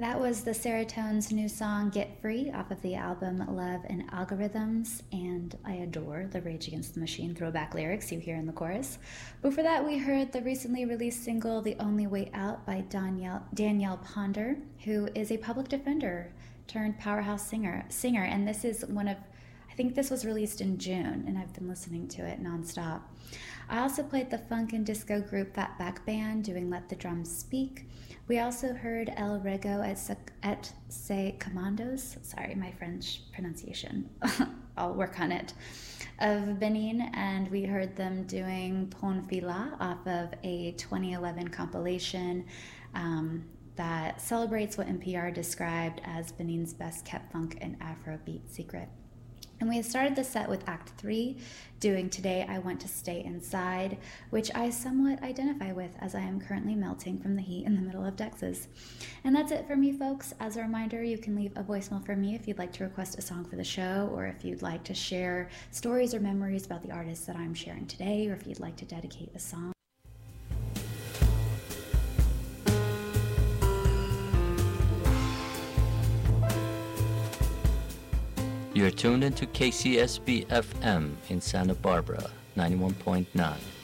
That was the Seratones' new song Get Free off of the album Love and Algorithms, and I adore the Rage Against the Machine throwback lyrics you hear in the chorus. Before that, we heard the recently released single The Only Way Out by Danielle Ponder, who is a public defender turned powerhouse singer, and this is I think this was released in June, and I've been listening to it nonstop. I also played the funk and disco group Fatback Band doing Let the Drums Speak. We also heard El Rego et Se Commandos, sorry, my French pronunciation, I'll work on it, of Benin, and we heard them doing Pon Fila off of a 2011 compilation that celebrates what NPR described as Benin's best kept funk and Afrobeat secret. And we started the set with Act 3, doing Today I Want to Stay Inside, which I somewhat identify with as I am currently melting from the heat in the middle of Texas. And that's it for me, folks. As a reminder, you can leave a voicemail for me if you'd like to request a song for the show, or if you'd like to share stories or memories about the artists that I'm sharing today, or if you'd like to dedicate a song. You're tuned into KCSB FM in Santa Barbara, 91.9.